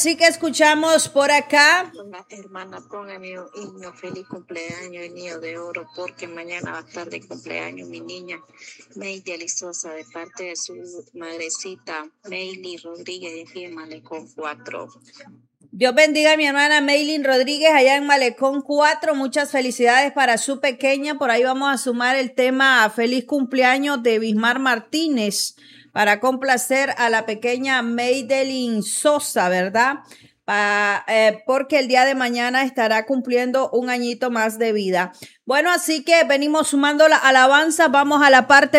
así que escuchamos por acá. Hermana, póngame un himno, feliz cumpleaños, el niño de oro, porque mañana va a estar de cumpleaños mi niña Meidi Alizosa, de parte de su madrecita Meili Rodríguez, de aquí en Malecón 4. Dios bendiga a mi hermana Meilin Rodríguez allá en Malecón 4. Muchas felicidades para su pequeña. Por ahí vamos a sumar el tema feliz cumpleaños de Bismar Martínez para complacer a la pequeña Meidelin Sosa, ¿verdad? Porque el día de mañana estará cumpliendo un añito más de vida. Bueno, así que venimos sumando la alabanza. Vamos a la parte